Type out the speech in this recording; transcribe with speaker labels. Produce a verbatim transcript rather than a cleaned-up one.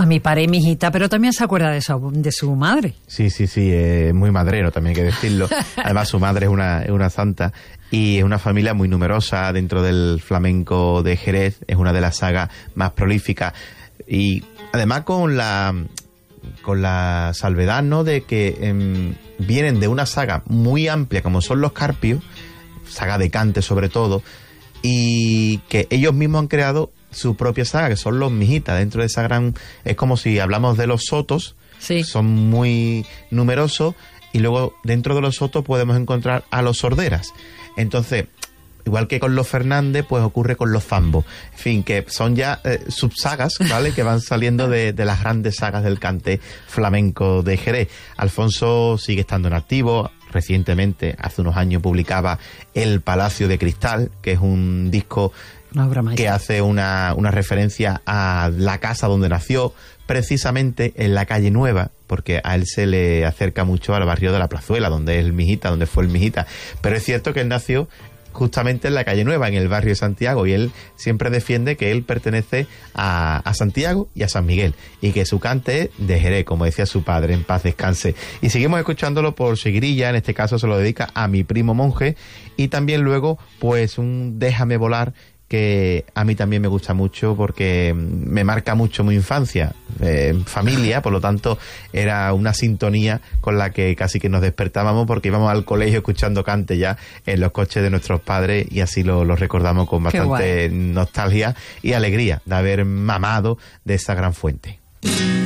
Speaker 1: A mi padre y mi hijita, pero también se acuerda de su, de su madre.
Speaker 2: Sí, sí, sí, es muy madrero, también hay que decirlo. Además, su madre es una, es una santa y es una familia muy numerosa dentro del flamenco de Jerez. Es una de las sagas más prolíficas y además con la con la salvedad, ¿no?, de que eh, vienen de una saga muy amplia como son los Carpios, saga de cante sobre todo, y que ellos mismos han creado su propia saga, que son los Mijitas. Dentro de esa gran... Es como si hablamos de los sotos,
Speaker 1: sí.
Speaker 2: Son muy numerosos, y luego dentro de los sotos podemos encontrar a los sorderas. Entonces, igual que con los Fernández, pues ocurre con los Zambos. En fin, que son ya eh, subsagas, ¿vale?, que van saliendo de, de las grandes sagas del cante flamenco de Jerez. Alfonso sigue estando en activo. Recientemente, hace unos años, publicaba El Palacio de Cristal, que es un disco que hace una, una referencia a la casa donde nació, precisamente en la calle Nueva, porque a él se le acerca mucho al barrio de la Plazuela, donde es el Mijita, donde fue el Mijita. Pero es cierto que él nació justamente en la calle Nueva, en el barrio de Santiago, y él siempre defiende que él pertenece a, a Santiago y a San Miguel, y que su cante es de Jerez, como decía su padre, en paz descanse. Y seguimos escuchándolo por Seguirilla, en este caso se lo dedica a mi primo monje, y también luego pues un Déjame volar, que a mí también me gusta mucho porque me marca mucho mi infancia, eh, familia, por lo tanto era una sintonía con la que casi que nos despertábamos porque íbamos al colegio escuchando cante ya en los coches de nuestros padres, y así lo, lo recordamos con bastante nostalgia y alegría de haber mamado de esa gran fuente.